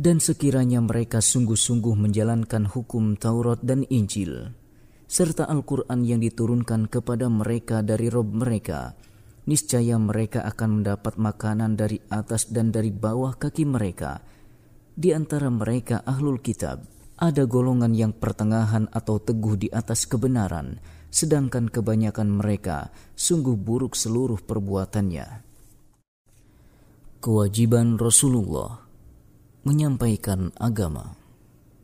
Dan sekiranya mereka sungguh-sungguh menjalankan hukum Taurat dan Injil, serta Al-Quran yang diturunkan kepada mereka dari Rabb mereka, niscaya mereka akan mendapat makanan dari atas dan dari bawah kaki mereka. Di antara mereka Ahlul Kitab, ada golongan yang pertengahan atau teguh di atas kebenaran, sedangkan kebanyakan mereka sungguh buruk seluruh perbuatannya. Kewajiban Rasulullah menyampaikan agama.